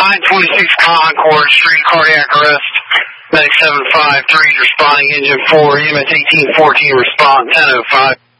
926 Concord Street, cardiac arrest. Medic 753 responding, engine 4, EMS 1814 respond 1005.